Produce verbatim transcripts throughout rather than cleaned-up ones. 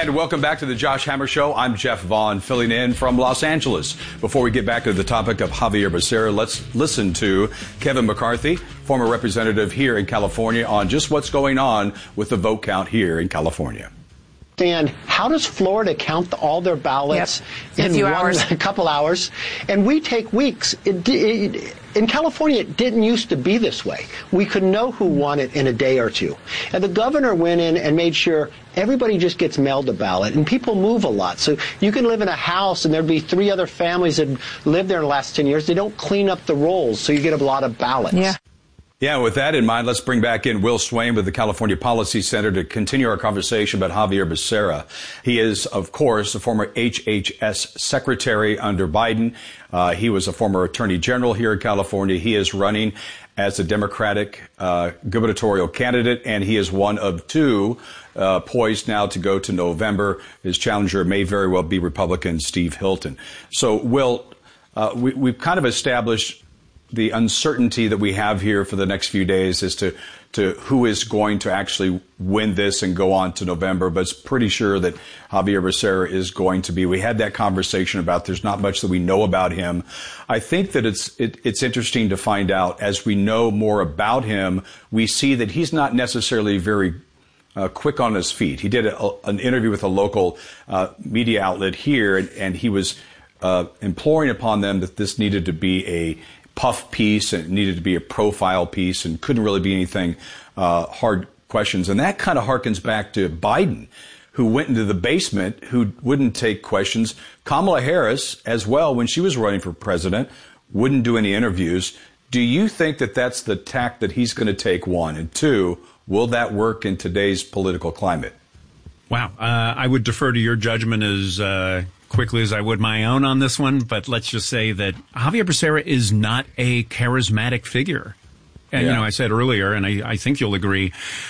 And welcome back to the Josh Hammer Show. I'm Jeff Vaughn, filling in from Los Angeles. Before we get back to the topic of Xavier Becerra, let's listen to Kevin McCarthy, former representative here in California, on just what's going on with the vote count here in California. And how does Florida count all their ballots yep. in a, one, hours. a couple hours? And we take weeks. It, it, in California, it didn't used to be this way. We could know who won it in a day or two. And the governor went in and made sure everybody just gets mailed a ballot. And people move a lot. So you can live in a house and there'd be three other families that lived there in the last ten years. They don't clean up the rolls, so you get a lot of ballots. Yeah. Yeah, with that in mind, let's bring back in Will Swain with the California Policy Center to continue our conversation about Xavier Becerra. He is, of course, a former H H S secretary under Biden. Uh, he was a former attorney general here in California. He is running as a Democratic uh, gubernatorial candidate, and he is one of two uh, poised now to go to November. His challenger may very well be Republican Steve Hilton. So, Will, uh, we, we've kind of established the uncertainty that we have here for the next few days as to, to who is going to actually win this and go on to November. But it's pretty sure that Xavier Becerra is going to be. We had that conversation about there's not much that we know about him. I think that it's it, it's interesting to find out as we know more about him, we see that he's not necessarily very Uh, quick on his feet. He did a, an interview with a local uh, media outlet here, and, and he was uh, imploring upon them that this needed to be a puff piece and it needed to be a profile piece and couldn't really be anything uh, hard questions. And that kind of harkens back to Biden, who went into the basement, who wouldn't take questions. Kamala Harris, as well, when she was running for president, wouldn't do any interviews. Do you think that that's the tack that he's going to take, one? And two, will that work in today's political climate? Wow. Uh, I would defer to your judgment as uh, quickly as I would my own on this one. But let's just say that Xavier Becerra is not a charismatic figure. And, yeah. you know, I said earlier, and I, I think you'll agree,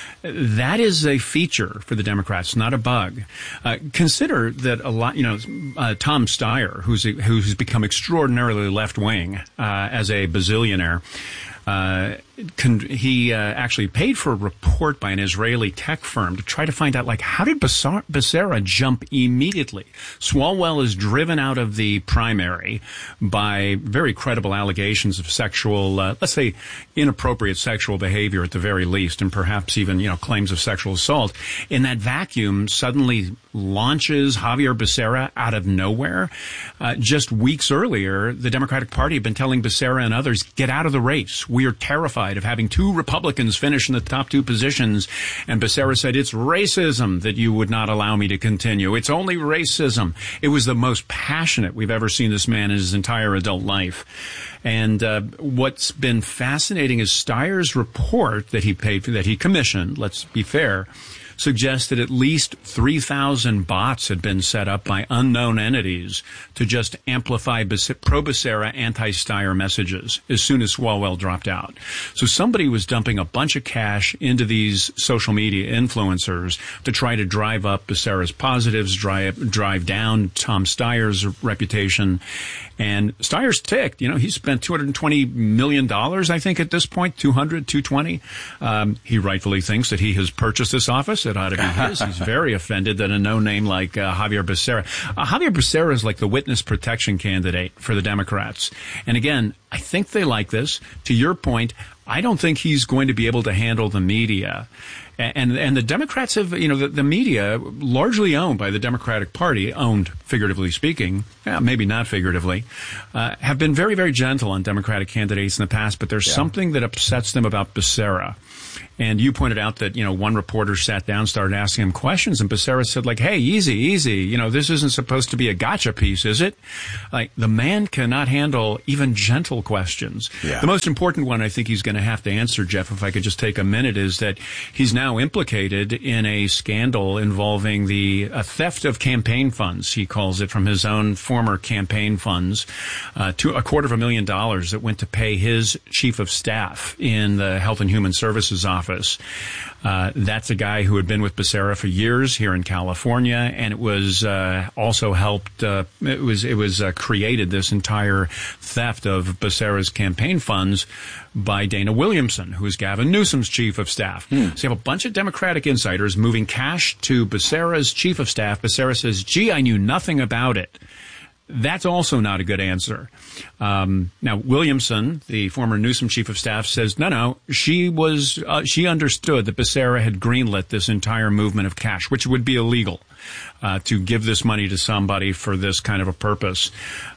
that is a feature for the Democrats, not a bug. Uh, consider that a lot, you know, uh, Tom Steyer, who's a, who's become extraordinarily left-wing uh, as a bazillionaire, Uh, con- he uh, actually paid for a report by an Israeli tech firm to try to find out, like, how did Becerra, Becerra jump immediately? Swalwell is driven out of the primary by very credible allegations of sexual, uh, let's say, inappropriate sexual behavior at the very least, and perhaps even, you know, claims of sexual assault. In that vacuum, suddenly launches Xavier Becerra out of nowhere. Uh, just weeks earlier, the Democratic Party had been telling Becerra and others, get out of the race. We are terrified of having two Republicans finish in the top two positions. And Becerra said, it's racism that you would not allow me to continue. It's only racism. It was the most passionate we've ever seen this man in his entire adult life. And uh, what's been fascinating is Steyer's report that he paid for, that he commissioned, let's be fair, suggests that at least three thousand bots had been set up by unknown entities to just amplify pro-Becerra, anti-Steyer messages as soon as Swalwell dropped out. So somebody was dumping a bunch of cash into these social media influencers to try to drive up Becerra's positives, drive, drive down Tom Steyer's reputation. And Steyer's ticked. You know, he spent two hundred twenty million dollars, I think, at this point, two hundred, two hundred twenty. Um, he rightfully thinks that he has purchased this office. It ought to be his. He's very offended that a no-name like uh, Xavier Becerra. Uh, Xavier Becerra is like the witness protection candidate for the Democrats. And again, I think they like this. To your point, I don't think he's going to be able to handle the media. And and the Democrats have, you know, the, the media, largely owned by the Democratic Party, owned figuratively speaking, yeah, maybe not figuratively, uh, have been very, very gentle on Democratic candidates in the past. But there's yeah. something that upsets them about Becerra. And you pointed out that, you know, one reporter sat down, started asking him questions, and Becerra said, like, hey, easy, easy. You know, this isn't supposed to be a gotcha piece, is it? Like, the man cannot handle even gentle questions. Yeah. The most important one I think he's going to have to answer, Jeff, if I could just take a minute, is that he's now implicated in a scandal involving the uh, theft of campaign funds, he calls it, from his own former campaign funds, uh, to a quarter of a million dollars that went to pay his chief of staff in the Health and Human Services office office. Uh, that's a guy who had been with Becerra for years here in California, and it was uh, also helped. Uh, it was it was uh, created this entire theft of Becerra's campaign funds by Dana Williamson, who is Gavin Newsom's chief of staff. Hmm. So you have a bunch of Democratic insiders moving cash to Becerra's chief of staff. Becerra says, "Gee, I knew nothing about it." That's also not a good answer. Um, now, Williamson, the former Newsom chief of staff, says, no, no, she was, uh, she understood that Becerra had greenlit this entire movement of cash, which would be illegal, uh, to give this money to somebody for this kind of a purpose.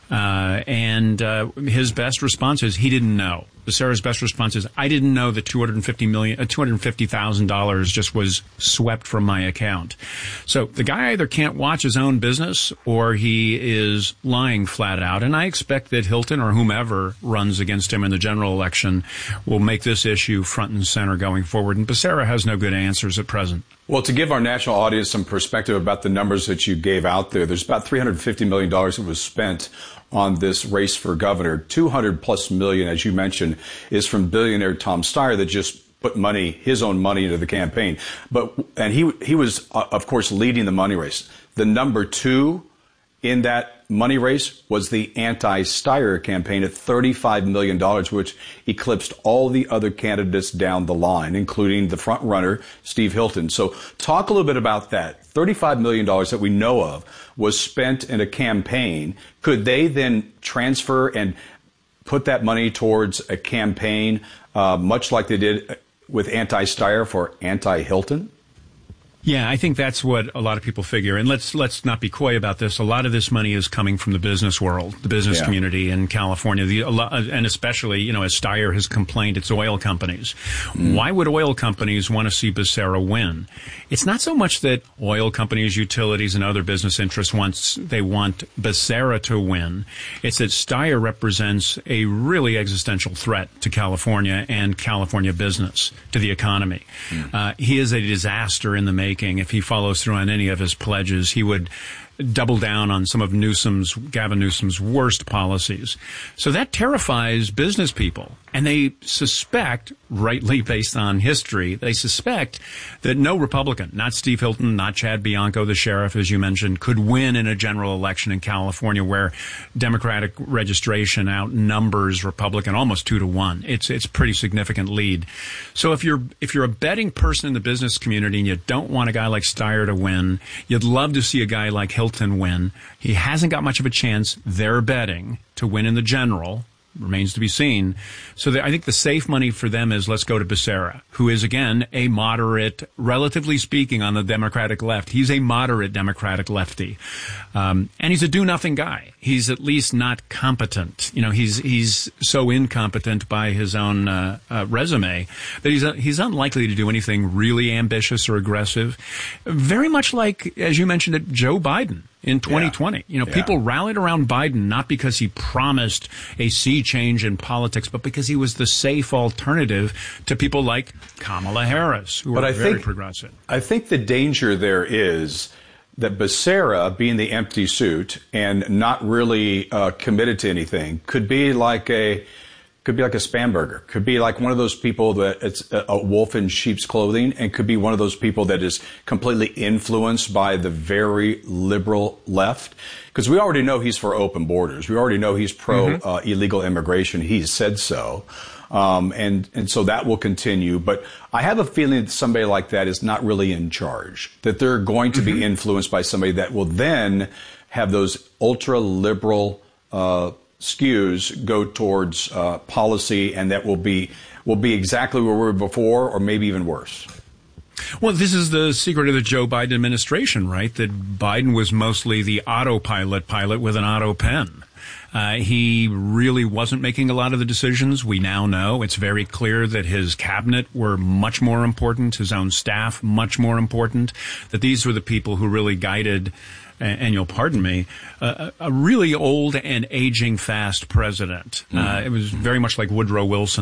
Uh, and, uh, his best response is he didn't know. Becerra's best response is, I didn't know that two hundred fifty million, uh, two hundred fifty thousand dollars just was swept from my account. So the guy either can't watch his own business or he is lying flat out. And I expect that Hilton or whomever runs against him in the general election will make this issue front and center going forward. And Becerra has no good answers at present. Well, to give our national audience some perspective about the numbers that you gave out there, there's about three hundred fifty million dollars that was spent on this race for governor. two hundred plus million, as you mentioned, is from billionaire Tom Steyer that just put money, his own money, into the campaign. But and he he was, uh, of course, leading the money race. The number two in that money race was the anti-Steyer campaign at thirty-five million dollars, which eclipsed all the other candidates down the line, including the front runner, Steve Hilton. So talk a little bit about that. thirty-five million dollars that we know of was spent in a campaign. Could they then transfer and put that money towards a campaign, uh, much like they did with anti-Steyer for anti-Hilton? Yeah, I think that's what a lot of people figure. And let's let's not be coy about this. A lot of this money is coming from the business world, the business yeah. community in California, the, a lot, and especially, you know, as Steyer has complained, it's oil companies. Mm. Why would oil companies want to see Becerra win? It's not so much that oil companies, utilities, and other business interests want they want Becerra to win. It's that Steyer represents a really existential threat to California and California business, to the economy. Mm. Uh, he is a disaster in the making. If he follows through on any of his pledges, he would double down on some of Newsom's, Gavin Newsom's worst policies. So that terrifies business people. And they suspect, rightly based on history, they suspect that no Republican, not Steve Hilton, not Chad Bianco, the sheriff, as you mentioned, could win in a general election in California where Democratic registration outnumbers Republican almost two to one. It's it's a pretty significant lead. So if you're if you're a betting person in the business community and you don't want a guy like Steyer to win, you'd love to see a guy like Hilton win. He hasn't got much of a chance. They're betting to win in the general. Remains to be seen. So the, I think the safe money for them is let's go to Becerra, who is, again, a moderate, relatively speaking, on the Democratic left. He's a moderate Democratic lefty. Um, and he's a do-nothing guy. He's at least not competent. You know, he's he's so incompetent by his own uh, uh, resume that he's uh, he's unlikely to do anything really ambitious or aggressive. Very much like, as you mentioned, it, Joe Biden. In twenty twenty, yeah. you know, yeah. people rallied around Biden not because he promised a sea change in politics, but because he was the safe alternative to people like Kamala Harris, who but are I very think, progressive. I think the danger there is that Becerra, being the empty suit and not really uh, committed to anything, could be like a could be like a spam burger, could be like one of those people that it's a, a wolf in sheep's clothing, and could be one of those people that is completely influenced by the very liberal left. Because we already know he's for open borders. We already know he's pro mm-hmm. uh, illegal immigration. He's said so. Um, and, and so that will continue. But I have a feeling that somebody like that is not really in charge, that they're going to mm-hmm. be influenced by somebody that will then have those ultra liberal uh skews go towards uh, policy, and that will be will be exactly where we were before, or maybe even worse. Well, this is the secret of the Joe Biden administration, right? That Biden was mostly the autopilot pilot with an auto pen. Uh, he really wasn't making a lot of the decisions. We now know it's very clear that his cabinet were much more important, his own staff much more important, that these were the people who really guided, and you'll pardon me, uh, a really old and aging fast president. Mm-hmm. Uh, it was very much like Woodrow Wilson.